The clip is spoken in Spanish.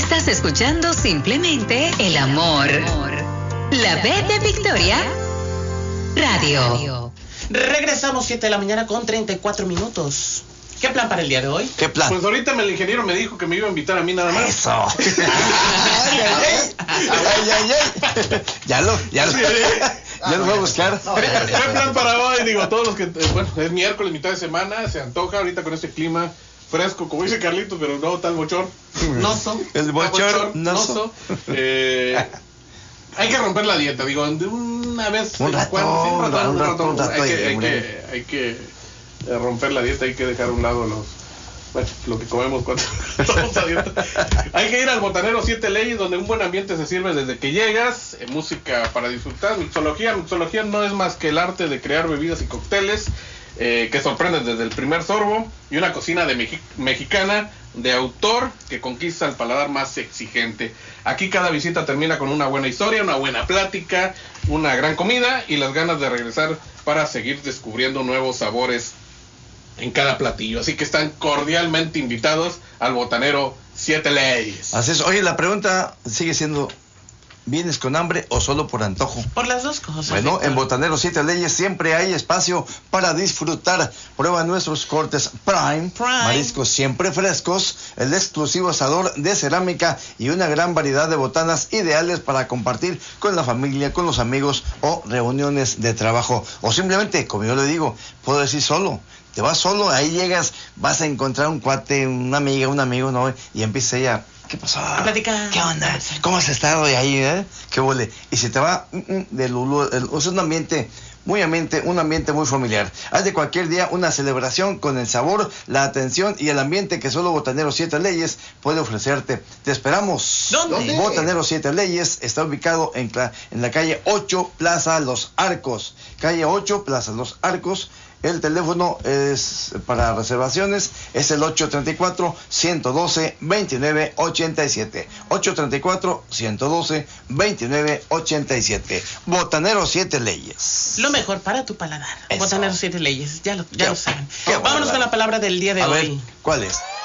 Estás escuchando simplemente el amor. La B de Victoria Radio. Regresamos 7 de la mañana con 34 minutos. ¿Qué plan para el día de hoy? ¿Qué plan? Pues ahorita el ingeniero me dijo que me iba a invitar a mí nada más. Eso. Ay. Ya lo voy a buscar. ¿Qué plan para hoy? Digo, todos los que, bueno, es miércoles, mitad de semana, se antoja ahorita con este clima fresco, como dice Carlitos, pero no tal bochor. Noso. El bochornoso. Hay que romper la dieta, digo, de una vez. Un rato, hay que romper la dieta, hay que dejar a un lado lo que comemos cuando estamos a dieta. Hay que ir al Botanero 7 Leyes, donde un buen ambiente se sirve desde que llegas, música para disfrutar, mixología no es más que el arte de crear bebidas y cócteles que sorprenden desde el primer sorbo, y una cocina mexicana de autor que conquista el paladar más exigente. Aquí cada visita termina con una buena historia, una buena plática, una gran comida y las ganas de regresar para seguir descubriendo nuevos sabores en cada platillo. Así que están cordialmente invitados al Botanero 7 Leyes. Así es. Oye, la pregunta sigue siendo: ¿vienes con hambre o solo por antojo? Por las dos cosas. Bueno, Víctor. en Botanero 7 Leyes siempre hay espacio para disfrutar. Prueba nuestros cortes Prime, mariscos siempre frescos, el exclusivo asador de cerámica y una gran variedad de botanas ideales para compartir con la familia, con los amigos o reuniones de trabajo. O simplemente, como yo le digo, puedo decir solo. Te vas solo, ahí llegas, vas a encontrar un cuate, una amiga, un amigo, ¿no? Y empieza ella: ¿qué pasó? A platicar. ¿Qué onda? ¿Cómo has estado? Y ahí, ¿qué huele? Y se te va es un ambiente muy familiar. Haz de cualquier día una celebración con el sabor, la atención y el ambiente que solo Botanero 7 Leyes puede ofrecerte. Te esperamos. ¿Dónde? Botanero 7 Leyes está ubicado en la calle 8, Plaza Los Arcos. Calle 8, Plaza Los Arcos. El teléfono es para reservaciones, es el 834-112-2987. 834-112-2987. Botanero 7 Leyes. Lo mejor para tu paladar. Eso. Botanero 7 Leyes, ya lo saben. Qué Vámonos bárbaro. con la palabra del día de A hoy. ver, ¿cuál es?